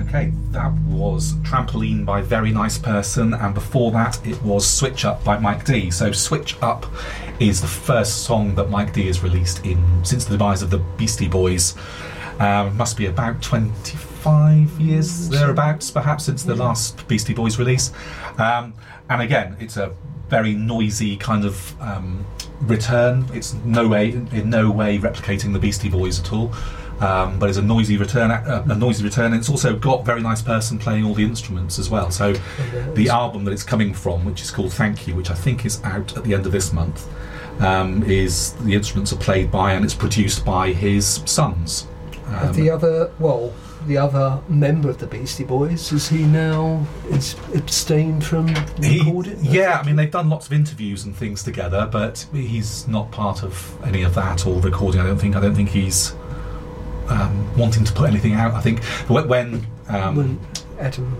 Okay, that was Trampoline by Very Nice Person, and before that it was Switch Up by Mike D. So Switch Up is the first song that Mike D has released since the demise of the Beastie Boys. Must be about 25 years, thereabouts, perhaps, since the last Beastie Boys release. And again, it's a very noisy kind of return. It's in no way replicating the Beastie Boys at all. But it's a noisy return. And it's also got Very Nice Person playing all the instruments as well. So the album that it's coming from, which is called Thank You, which I think is out at the end of this month, is the instruments are played by and it's produced by his sons. The other member of the Beastie Boys, is he now abstained from recording? Yeah, I mean, they've done lots of interviews and things together, but he's not part of any of that or recording. I don't think he's wanting to put anything out. I think when Adam.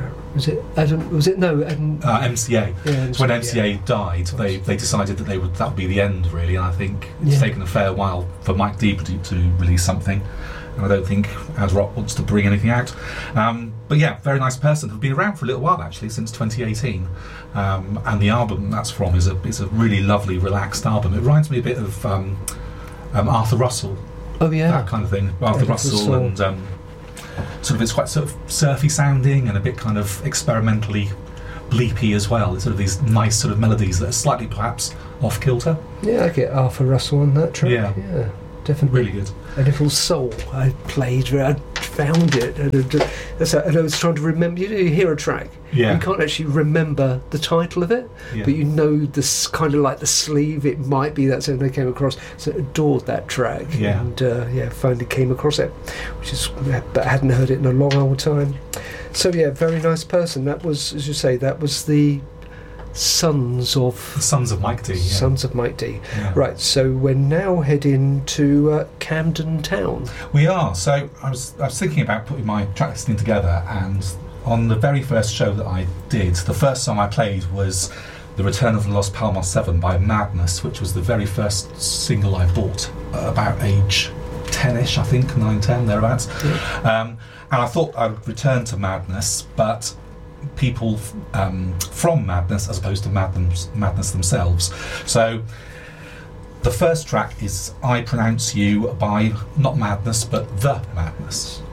MCA. Yeah, when MCA died, they decided that that would be the end, really. And I think it's taken a fair while for Mike D to release something. And I don't think Az Rock wants to bring anything out. But yeah, Very Nice Person have been around for a little while actually, since 2018. And the album that's from is a really lovely, relaxed album. It reminds me a bit of Arthur Russell. Oh yeah, that kind of thing. Arthur Russell and. It's quite sort of surfy sounding and a bit kind of experimentally bleepy as well. It's sort of these nice sort of melodies that are slightly perhaps off kilter. Yeah, I get Arthur Russell on that track. Yeah, definitely. Really good. A Little Soul. I found it and I was trying to remember. You hear a track, you can't actually remember the title of it, but you know this kind of like the sleeve. It might be that's something I came across. So I adored that track, and finally came across it, but I hadn't heard it in a long old time. So Very Nice Person. That was, as you say, that was the Sons of Mike D. Sons of Mike D. Yeah. Right, so we're now heading to Camden Town. We are. So I was thinking about putting my track listing together, and on the very first show that I did, the first song I played was The Return of the Los Palmas 7 by Madness, which was the very first single I bought about age 10ish, I think, 9, 10, thereabouts. Yeah. And I thought I would return to Madness, but people from Madness as opposed to Madness themselves. So the first track is I Pronounce You by not Madness but The Madness.